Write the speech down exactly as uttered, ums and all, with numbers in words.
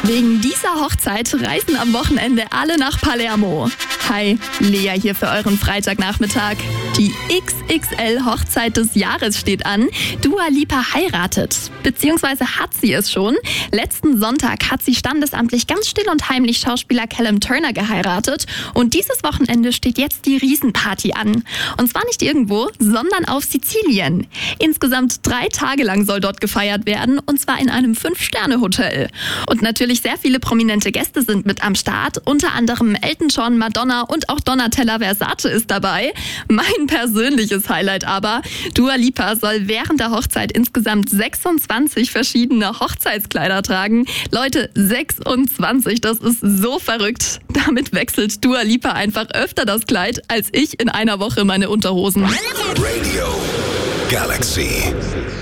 Wegen dieser Hochzeit reisen am Wochenende alle nach Palermo. Hi, Lea hier für euren Freitagnachmittag. Die X X L-Hochzeit des Jahres steht an. Dua Lipa heiratet, beziehungsweise hat sie es schon. Letzten Sonntag hat sie standesamtlich ganz still und heimlich Schauspieler Callum Turner geheiratet. Und dieses Wochenende steht jetzt die Riesenparty an. Und zwar nicht irgendwo, sondern auf Sizilien. Insgesamt drei Tage lang soll dort gefeiert werden, und zwar in einem Fünf-Sterne-Hotel. Und natürlich sehr viele prominente Gäste sind mit am Start. Unter anderem Elton John, Madonna und auch Donatella Versace ist dabei. Mein persönliches Highlight aber: Dua Lipa soll während der Hochzeit insgesamt sechsundzwanzig verschiedene Hochzeitskleider tragen. Leute, sechsundzwanzig, das ist so verrückt. Damit wechselt Dua Lipa einfach öfter das Kleid als ich in einer Woche meine Unterhosen. Radio Galaxy.